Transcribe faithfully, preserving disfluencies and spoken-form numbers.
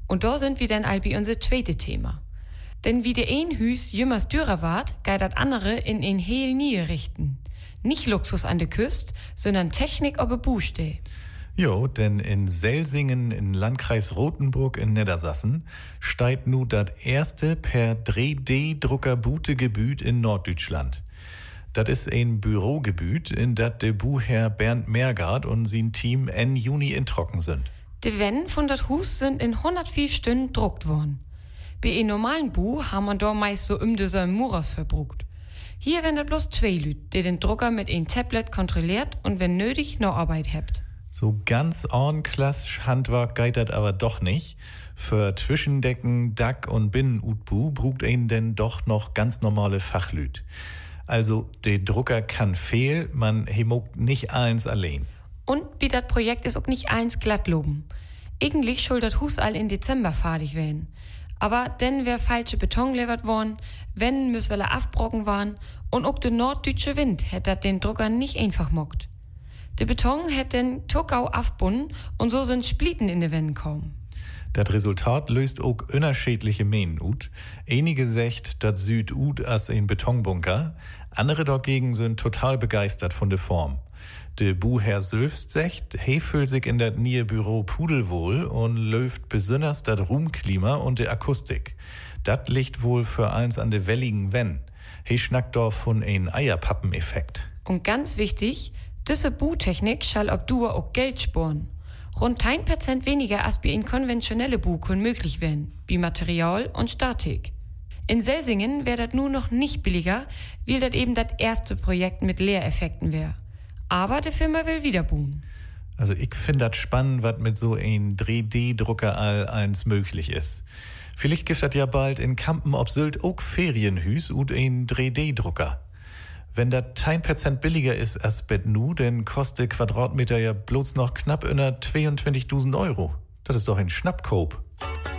Und da sind wir dann all bei unser zweites Thema. Denn wie der ein Hüs jümmers dürer ward, geht das andere in ein heel nie richten. Nicht Luxus an der Küste, sondern Technik ob Buchsteh. Jo, denn in Selsingen in Landkreis Rothenburg in Niedersassen steigt nu das erste per drei D-Drucker-Bute-Gebüt in Norddeutschland. Das ist ein Bürogebüt, in dat de Buchherr Bernd Mergard und sein Team en Juni in Trocken sind. Die Wände von dat Hus sind in hundertvier Stunden druckt worden. Bei einem normalen Buch haben man da meist so um diese Muras verbrucht. Hier werden das bloß zwei Leute, die den Drucker mit einem Tablet kontrolliert und wenn nötig noch Arbeit habt. So ganz ordentlich Handwerk geht das aber doch nicht. Für Zwischendecken, Dack und Binnen-Utbu brucht einen denn doch noch ganz normale Fachlüt. Also, der Drucker kann fehl, man hemogt nicht eins allein. Und wie das Projekt ist auch nicht eins glatt loben. Eigentlich soll das Hus all in Dezember fertig werden. Aber denn wär falsche Beton levert worden, wenn müswelle Afbrocken waren und auch der norddeutsche Wind hätt dat den Drucker nicht einfach mockt. Der Beton hätt den Tuckau afbunden und so sind Spliten in de Wänden kaum. Das Resultat löst auch unterschiedliche Mähen ut. Einige secht, dat süd ut as ein Betonbunker, andere dagegen sind total begeistert von der Form. Der Buchherr Sülfst secht, he fühlt sich in dat nie Büro pudelwohl und löft besonders dat Ruhmklima und de Akustik. Dat liegt wohl für eins an de welligen Wenn. He schnackt doch von ein Eierpappeneffekt. Und ganz wichtig, diese Buhtechnik schall ob du auch Geld sparen. Rund ein Prozent weniger als bei in konventionelle Buch können möglich werden, wie Material und Statik. In Selsingen wäre das nur noch nicht billiger, weil das eben das erste Projekt mit Leereffekten wäre. Aber die Firma will wieder buhen. Also ich finde das spannend, was mit so ein drei D-Drucker all eins möglich ist. Vielleicht gibt das ja bald in Kampen ob Sylt auch Ferienhüs und ein drei D-Drucker. Wenn das ein Prozent billiger ist als bet nu, dann kostet Quadratmeter ja bloß noch knapp unter zweiundzwanzigtausend Euro. Das ist doch ein Schnappkoop.